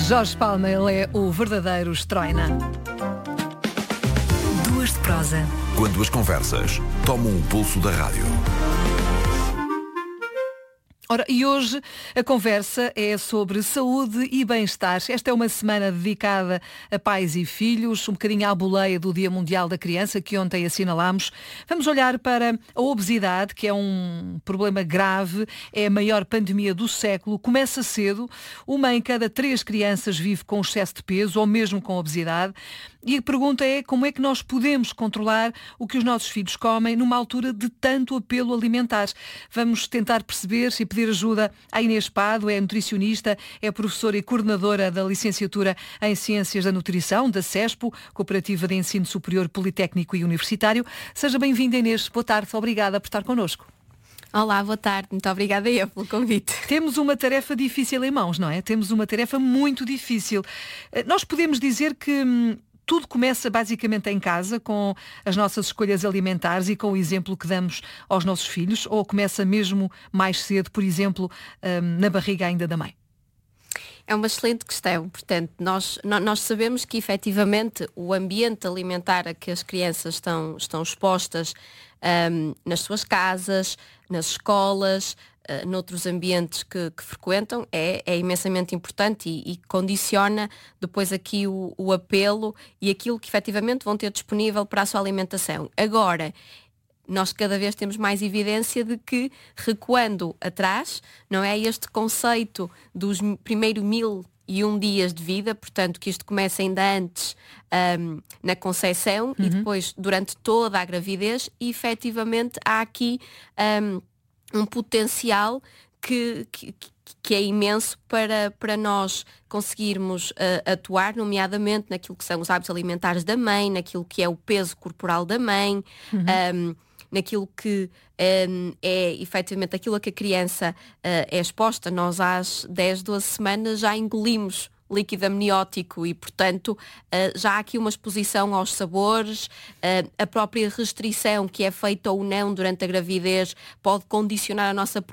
Jorge Palma, ele é o verdadeiro Stroina. Duas de prosa. Quando as conversas tomam o pulso da rádio. Ora, e hoje a conversa é sobre saúde e bem-estar. Esta é uma semana dedicada a pais e filhos, um bocadinho à boleia do Dia Mundial da Criança, que ontem assinalámos. Vamos olhar para a obesidade, que é um problema grave, é a maior pandemia do século, começa cedo, 1 em cada 3 crianças vive com excesso de peso ou mesmo com obesidade. E a pergunta é como é que nós podemos controlar o que os nossos filhos comem numa altura de tanto apelo alimentar. Vamos tentar perceber e pedir ajuda à Inês Pado, é nutricionista, é professora e coordenadora da licenciatura em Ciências da Nutrição, da CESPO, Cooperativa de Ensino Superior Politécnico e Universitário. Seja bem-vinda, Inês. Boa tarde. Obrigada por estar connosco. Olá, boa tarde. Muito obrigada eu pelo convite. Temos uma tarefa difícil em mãos, não é? Temos uma tarefa muito difícil. Nós podemos dizer que tudo começa basicamente em casa, com as nossas escolhas alimentares e com o exemplo que damos aos nossos filhos, ou começa mesmo mais cedo, por exemplo, na barriga ainda da mãe? É uma excelente questão. Portanto, nós sabemos que efetivamente o ambiente alimentar a que as crianças estão expostas nas suas casas, nas escolas, noutros ambientes que frequentam, é imensamente importante e condiciona depois aqui o apelo e aquilo que efetivamente vão ter disponível para a sua alimentação. Agora, nós cada vez temos mais evidência de que, recuando atrás, não é, este conceito dos primeiros 1001 dias de vida, portanto que isto começa ainda antes na concepção e depois durante toda a gravidez, e efetivamente há aqui um potencial que é imenso para nós conseguirmos atuar, nomeadamente naquilo que são os hábitos alimentares da mãe, naquilo que é o peso corporal da mãe, naquilo que é efetivamente aquilo a que a criança é exposta. Nós às 10, 12 semanas já engolimos líquido amniótico e, portanto, já há aqui uma exposição aos sabores, a própria restrição que é feita ou não durante a gravidez pode condicionar a nossa